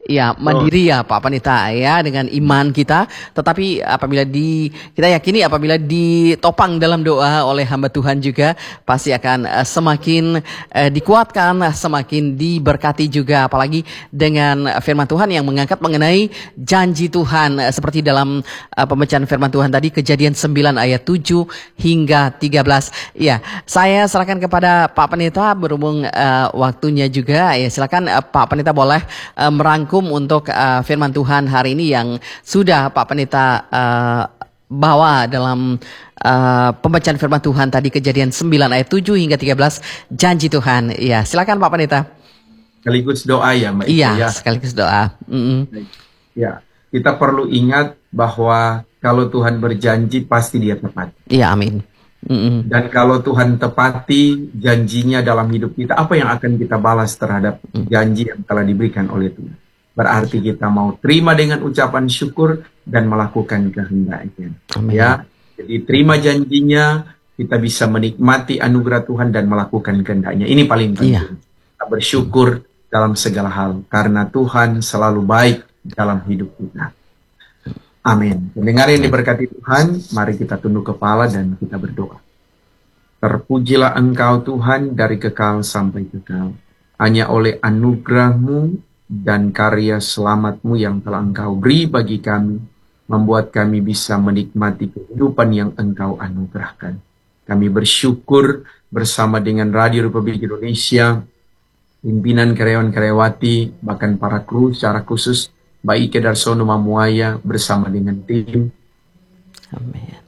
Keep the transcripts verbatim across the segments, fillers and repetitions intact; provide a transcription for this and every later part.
Ya, Betul. mandiri ya Pak Pendeta ya dengan iman kita. Tetapi apabila di kita yakini apabila ditopang dalam doa oleh hamba Tuhan juga pasti akan eh, semakin eh, dikuatkan, semakin diberkati juga. Apalagi dengan firman Tuhan yang mengangkat mengenai janji Tuhan eh, seperti dalam eh, pembacaan firman Tuhan tadi Kejadian sembilan ayat tujuh hingga tiga belas. Ya, saya serahkan kepada Pak Pendeta berhubung eh, waktunya juga. Ya, silakan eh, Pak Pendeta boleh eh, merangkum untuk uh, firman Tuhan hari ini yang sudah Pak Pendeta uh, bawa dalam uh, pembacaan firman Tuhan tadi Kejadian sembilan ayat tujuh hingga tiga belas janji Tuhan. Ya, silakan Pak Pendeta. Sekaligus doa ya Mbak Ika Iya, ya. sekaligus doa. Mm-mm. Ya, kita perlu ingat bahwa kalau Tuhan berjanji pasti Dia tepati. Iya, amin. Mm-mm. Dan kalau Tuhan tepati janjinya dalam hidup kita, apa yang akan kita balas terhadap janji yang telah diberikan oleh Tuhan? Berarti kita mau terima dengan ucapan syukur dan melakukan kehendaknya. Amin. Ya, jadi terima janjinya, kita bisa menikmati anugerah Tuhan dan melakukan kehendaknya. Ini paling penting. Iya. Kita bersyukur dalam segala hal karena Tuhan selalu baik dalam hidup kita. Amin. Pendengar yang diberkati Tuhan, mari kita tunduk kepala dan kita berdoa. Terpujilah Engkau Tuhan dari kekal sampai kekal. Hanya oleh anugerah-Mu dan karya selamat-Mu yang telah Engkau beri bagi kami, membuat kami bisa menikmati kehidupan yang Engkau anugerahkan. Kami bersyukur bersama dengan Radio Republik Indonesia, pimpinan karyawan-karyawati, bahkan para kru secara khusus, Mbak Ike Darsono Mamuaya bersama dengan tim. Amin.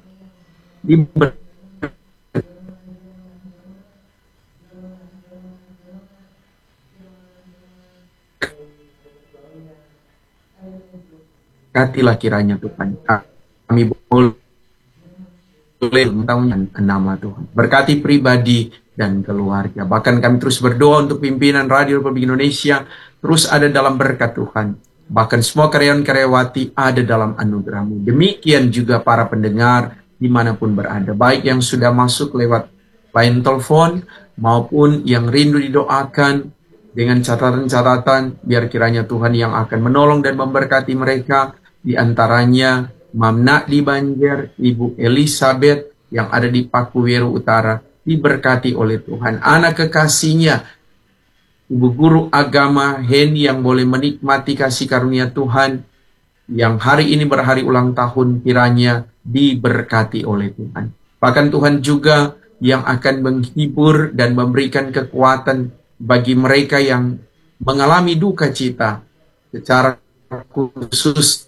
Berkatilah kiranya Tuhan. Kami boleh mengetahui nama Tuhan. Berkati pribadi dan keluarga. Bahkan kami terus berdoa untuk pimpinan Radio Republik Indonesia terus ada dalam berkat Tuhan. Bahkan semua karyawan-karyawati ada dalam anugerah-Mu. Demikian juga para pendengar dimanapun berada. Baik yang sudah masuk lewat line telepon maupun yang rindu didoakan dengan catatan-catatan. Biar kiranya Tuhan yang akan menolong dan memberkati mereka. Di antaranya Mamna di Banjar, Ibu Elizabeth yang ada di Pakuweru Utara. Diberkati oleh Tuhan. Anak kekasihnya Ibu Guru Agama Heni yang boleh menikmati kasih karunia Tuhan yang hari ini berhari ulang tahun kiranya diberkati oleh Tuhan. Bahkan Tuhan juga yang akan menghibur dan memberikan kekuatan bagi mereka yang mengalami duka cita secara khusus.